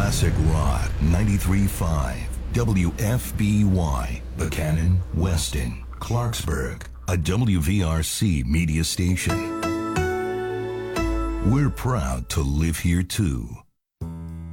Classic Rock 93.5 WFBY, Buchanan, Weston, Clarksburg, a WVRC media station. We're proud to live here too.